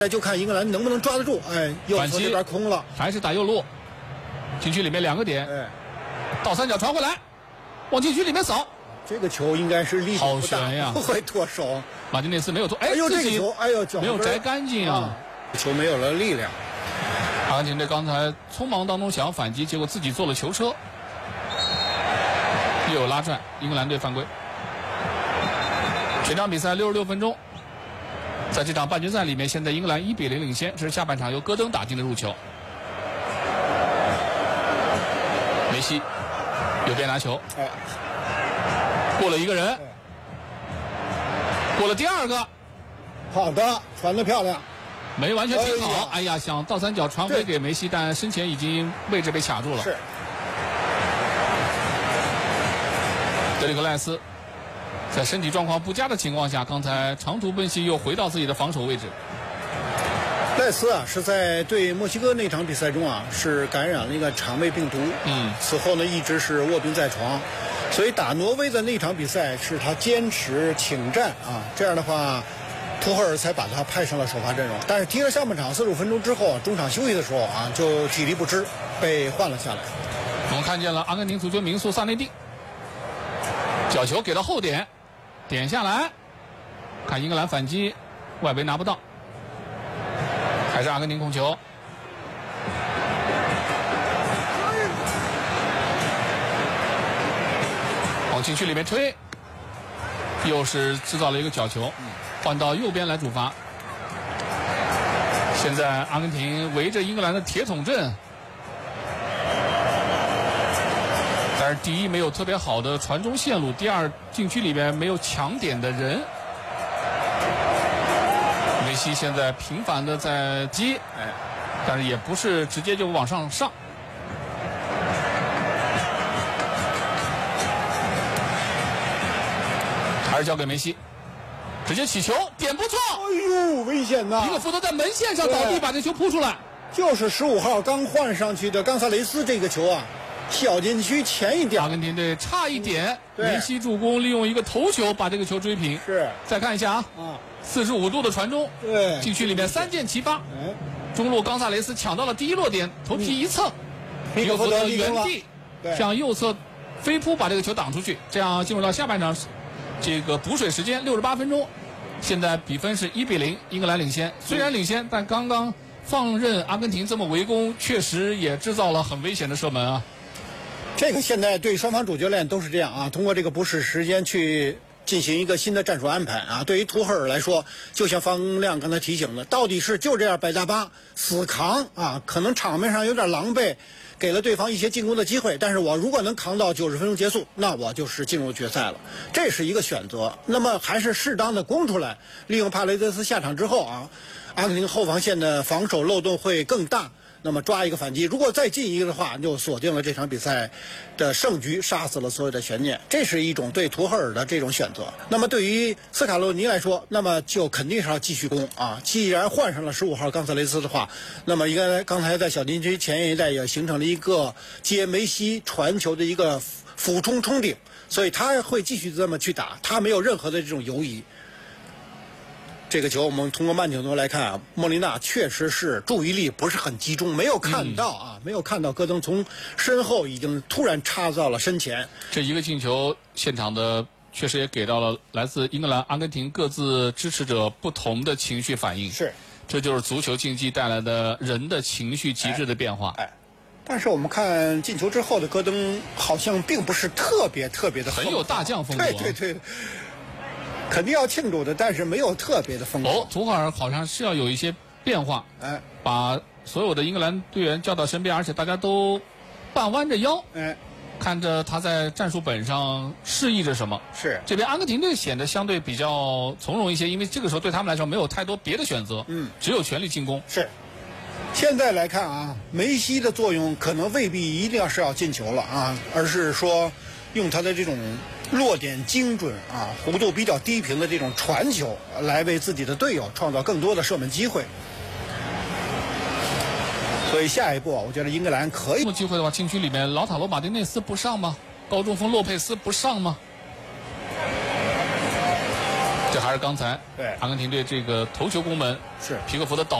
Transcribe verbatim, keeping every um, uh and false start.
那就看英格兰能不能抓得住。哎，右侧这边空了， 还是打右路，禁区里面两个点， 哎， 倒三角传回来，往禁区里面扫。 这个球应该是力度不大，不会脱手。 马丁内斯没有脱， 哎呦，这个球，哎呦， 没有摘干净啊！ 啊球没有了力量。 阿根廷队刚才匆忙当中想要反击，结果自己做了球车，又有拉拽，英格兰队犯规。全场比赛六十六分钟，在这场半决赛里面，现在英格兰一比零领先，这是下半场由戈登打进的入球。梅西右边拿球， 哎， 过了一个人，过了第二个， 好的，传得漂亮， 没完全停好。哎呀，想倒三角传回给梅西，但身前已经位置被卡住了。 是。 德里克赖斯在身体状况不佳的情况下，刚才长途奔袭又回到自己的防守位置。 赖斯啊，是在对墨西哥那场比赛中啊，是感染了一个肠胃病毒。 嗯， 此后呢，一直是卧病在床，所以打挪威的那场比赛是他坚持请战啊。这样的话，图赫尔才把他派上了首发阵容。但是踢了下半场四十五分钟之后，中场休息的时候啊，就体力不支，被换了下来。 我们看见了阿根廷足球名宿萨内蒂，角球给到后点，点下来，看英格兰反击，外围拿不到。还是阿根廷控球，往禁区里面推，又是制造了一个角球，换到右边来主罚。现在阿根廷围着英格兰的铁桶阵，但是第一没有特别好的传中线路，第二禁区里面没有抢点的人。梅西现在频繁的在接，哎，但是也不是直接就往上上。还是交给梅西，直接起球，点不错。 哎呦，危险呐！ 一个福德在门线上倒地，把这球扑出来。 就是十五号刚换上去的冈萨雷斯这个球啊，小禁区前一点。 阿根廷队差一点，梅西助攻，利用一个头球把这个球追平。 是。 再看一下啊。啊。四十五度的传中， 对， 禁区里面三箭齐发， 哎， 中路冈萨雷斯抢到了第一落点，头皮一蹭， 皮克福德原地向右侧飞扑把这个球挡出去，这样进入到下半场这个补水时间六十八分钟，现在比分是一比零，英格兰领先。虽然领先，但刚刚放任阿根廷这么围攻，确实也制造了很危险的射门啊。 这个现在对双方主教练都是这样啊，通过这个补时时间去进行一个新的战术安排啊！对于图赫尔来说，就像方亮刚才提醒的，到底是就这样摆大巴死扛啊？可能场面上有点狼狈，给了对方一些进攻的机会，但是我如果能扛到九十分钟结束，那我就是进入决赛了，这是一个选择。那么还是适当的攻出来，利用帕雷德斯下场之后啊，阿根廷后防线的防守漏洞会更大。那么抓一个反击，如果再进一个的话，就锁定了这场比赛的胜局，杀死了所有的悬念。这是一种对图赫尔的这种选择。那么对于斯卡洛尼来说，那么就肯定是要继续攻啊。既然换上了十五号冈萨雷斯的话，那么应该刚才在小禁区前一带也形成了一个接梅西传球的一个俯冲冲顶，所以他会继续这么去打，他没有任何的这种犹疑。这个球我们通过慢镜头来看啊，莫莉纳确实是注意力不是很集中，没有看到啊，嗯、没有看到戈登从身后已经突然插到了身前。 这一个进球，现场的确实也给到了来自英格兰、阿根廷各自支持者不同的情绪反应。 是， 这就是足球竞技带来的人的情绪极致的变化。 哎，哎但是我们看进球之后的戈登好像并不是特别特别的很有大将风格。 对对对。肯定要庆祝的，但是没有特别的风格。 哦，图赫尔好像是要有一些变化， 哎， 把所有的英格兰队员叫到身边，而且大家都半弯着腰， 哎， 看着他在战术本上示意着什么。 是这边阿根廷队显得相对比较从容一些，因为这个时候对他们来说没有太多别的选择， 嗯， 只有全力进攻。 是。现在来看啊，梅西的作用可能未必一定要是要进球了啊，而是说用他的这种落点精准啊，弧度比较低平的这种传球，来为自己的队友创造更多的射门机会。所以下一步，我觉得英格兰可以。 这么机会的话，禁区里面劳塔罗马丁内斯不上吗？高中锋洛佩斯不上吗？ 这还是刚才对阿根廷队这个头球攻门是皮克福的倒